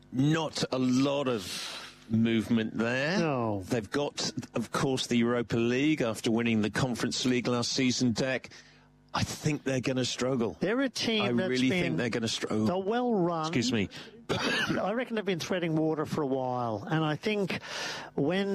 Not a lot of movement there. No. They've got, of course, the Europa League after winning the Conference League last season, Deck. I think they're going to struggle. They're a team I that's really been think they're going to struggle. They're well run. Excuse me. I reckon they've been treading water for a while, and I think when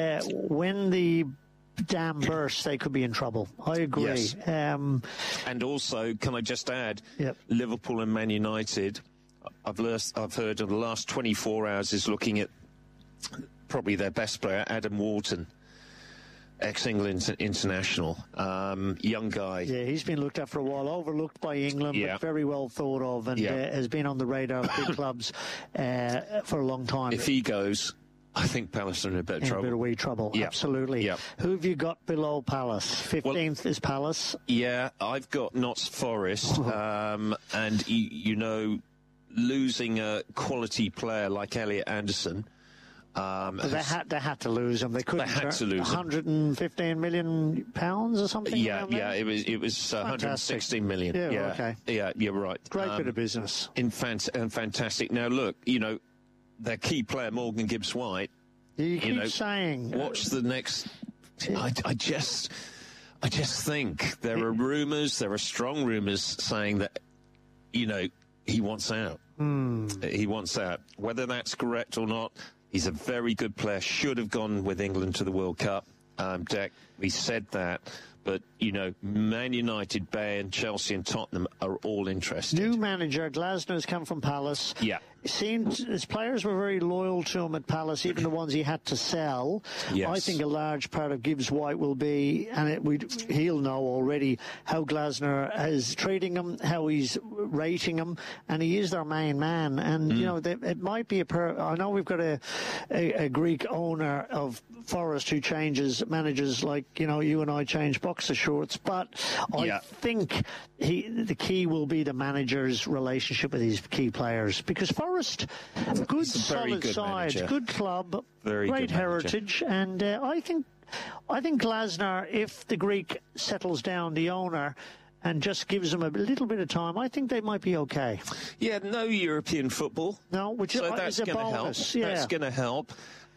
the dam bursts, they could be in trouble. I agree. Yes. And also, can I just add, Yep. Liverpool and Man United, I've heard of the last 24 hours is looking at probably their best player, Adam Wharton, ex-England international, young guy. Yeah, he's been looked at for a while, overlooked by England, Yeah. but very well thought of, and Yeah. has been on the radar of big clubs for a long time. If he goes, I think Palace are in a bit of in trouble. a bit of wee trouble, Yeah. absolutely. Yeah. Who have you got below Palace? 15th is Palace. Yeah, I've got Notts Forest, and you know, losing a quality player like Elliot Anderson. They had to lose him. They couldn't. They had to lose him. 115 million pounds or something. Yeah, around there? yeah, it was 116 million. Yeah, okay. Yeah, you're right. Great bit of business. Fantastic. Now look, you know, their key player Morgan Gibbs-White. You keep saying. Watch the next. I just think there are rumours. There are strong rumours saying that, you know, he wants out. He wants out. Whether that's correct or not, he's a very good player. Should have gone with England to the World Cup. Deck, we said that. But, you know, Man United, Bayern, Chelsea and Tottenham are all interested. New manager, Glasner's come from Palace. Yeah. His players were very loyal to him at Palace, even the ones he had to sell. Yes. I think a large part of Gibbs-White will be, and he'll know already how Glasner is treating him, how he's rating him, and he is their main man. And, you know, it might be I know we've got a Greek owner of Forest who changes managers like, you know, you and I change boxer shorts, but I think the key will be the manager's relationship with these key players, because Forest, good solid side, manager. Good club, Very great good heritage, and I think Glasner, if the Greek settles down, the owner, and just gives them a little bit of time, I think they might be okay. Yeah, no European football. No, which so is that's a going to help. bonus. Yeah. That's going to help.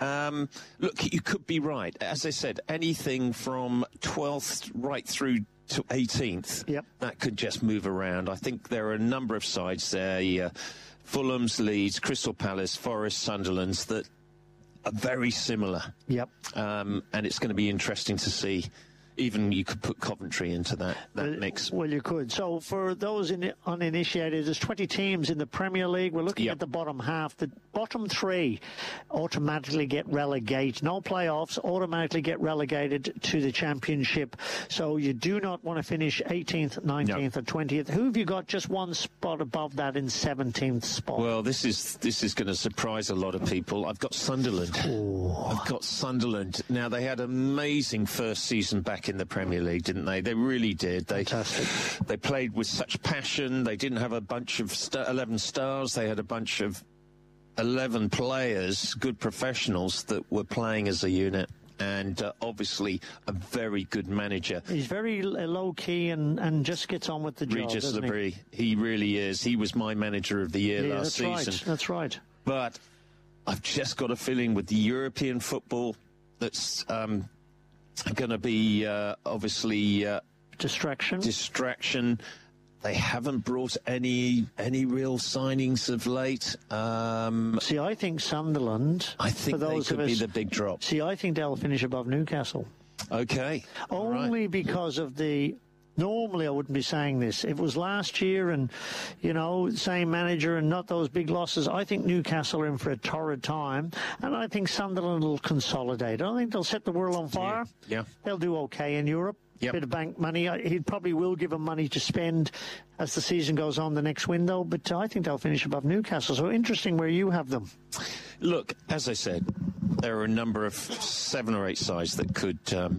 Look, you could be right. As I said, anything from 12th right through to 18th, that could just move around. I think there are a number of sides there. Fulham's, Leeds, Crystal Palace, Forest, Sunderland's that are very similar. Yep. And it's going to be interesting to see. Even you could put Coventry into that mix. Well, you could. So for those uninitiated, there's 20 teams in the Premier League. We're looking at the bottom half. The bottom three automatically get relegated. No playoffs, automatically get relegated to the Championship. So you do not want to finish 18th, 19th or 20th. Who have you got just one spot above that in 17th spot? Well, this is going to surprise a lot of people. I've got Sunderland. I've got Sunderland. Now, they had an amazing first season back in the Premier League, didn't they? They really did. Fantastic. They played with such passion. They didn't have a bunch of 11 stars. They had a bunch of 11 players, good professionals that were playing as a unit. And obviously a very good manager. He's very low-key and just gets on with the job, Regis doesn't Labrie. He really is. He was my manager of the year last season. That's right. But I've just got a feeling with the European football that's going to be obviously distraction. They haven't brought any real signings of late. See, I think Sunderland. I think they could be the big drop. See, I think they'll finish above Newcastle. Okay. Only because of the. Normally, I wouldn't be saying this. If it was last year and, you know, same manager and not those big losses, I think Newcastle are in for a torrid time. And I think Sunderland will consolidate. I don't think they'll set the world on fire. Yeah. They'll do okay in Europe. Bit of bank money. He probably will give them money to spend as the season goes on the next window. But I think they'll finish above Newcastle. So interesting where you have them. Look, as I said, there are a number of 7 or 8 sides that could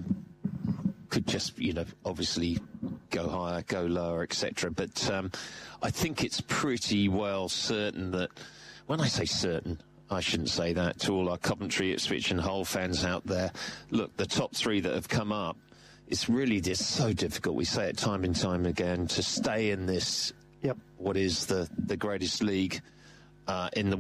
just, you know, obviously go higher, go lower, etc. But I think it's pretty well certain that, when I say certain, I shouldn't say that to all our Coventry, Ipswich and Hull fans out there. Look, the top 3 that have come up, it's really just so difficult. We say it time and time again, to stay in this, what is the greatest league in the